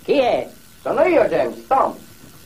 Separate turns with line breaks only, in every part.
Chi è?
Sono io, James, Tom.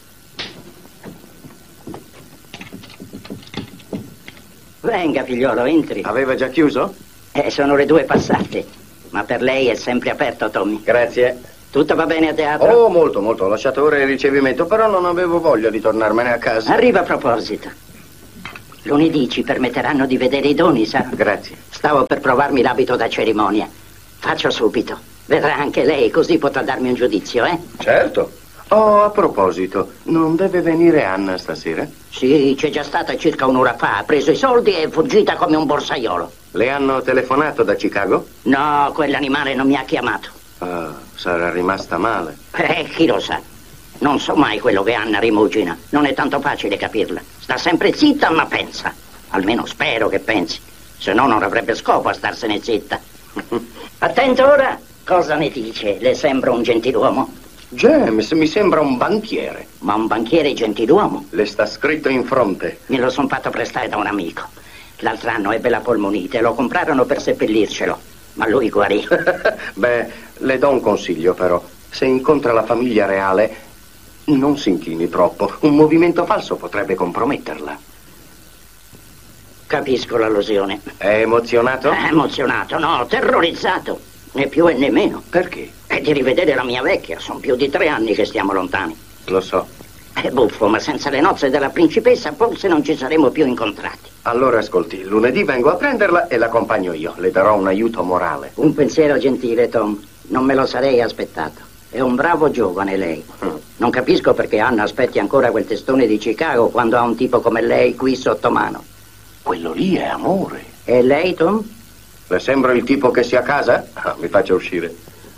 Venga, figliolo, entri.
Aveva già chiuso?
Sono le 2 passate. Ma per lei è sempre aperto, Tommy.
Grazie.
Tutto va bene a teatro?
Oh, molto, molto. Ho lasciato ora il ricevimento, però non avevo voglia di tornarmene a casa.
Arriva a proposito. Lunedì ci permetteranno di vedere i doni, sa?
Grazie.
Stavo per provarmi l'abito da cerimonia. Faccio subito. Vedrà anche lei, così potrà darmi un giudizio, eh?
Certo. Oh, a proposito, non deve venire Anna stasera?
Sì, c'è già stata circa un'ora fa. Ha preso i soldi e è fuggita come un borsaiolo.
Le hanno telefonato da Chicago?
No, quell'animale non mi ha chiamato.
Ah, sarà rimasta male.
Chi lo sa? Non so mai quello che Anna rimugina. Non è tanto facile capirla. Sta sempre zitta, ma pensa. Almeno spero che pensi. Se no non avrebbe scopo a starsene zitta. Attento ora. Cosa ne dice? Le sembra un gentiluomo?
James, mi sembra un banchiere.
Ma un banchiere gentiluomo?
Le sta scritto in fronte.
Me lo son fatto prestare da un amico. L'altro anno ebbe la polmonite. Lo comprarono per seppellircelo. Ma lui guarì.
Beh, le do un consiglio però. Se incontra la famiglia reale, non si inchini troppo. Un movimento falso potrebbe comprometterla.
Capisco l'allusione.
È emozionato?
Emozionato, no, terrorizzato. Né più e né meno.
Perché?
È di rivedere la mia vecchia. Sono più di 3 anni che stiamo lontani.
Lo so.
È buffo, ma senza le nozze della principessa forse non ci saremmo più incontrati.
Allora ascolti, lunedì vengo a prenderla e l'accompagno io. Le darò un aiuto morale.
Un pensiero gentile, Tom. Non me lo sarei aspettato. È un bravo giovane lei. Non capisco perché Anna aspetti ancora quel testone di Chicago quando ha un tipo come lei qui sotto mano.
Quello lì è amore.
E lei, Tom?
Le sembra il tipo che sia a casa? Mi faccia uscire.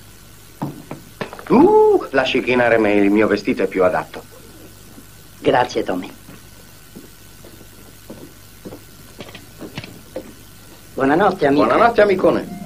Lasci chinare me, il mio vestito è più adatto.
Grazie, Tommy. Buonanotte, amico.
Buonanotte, amicone.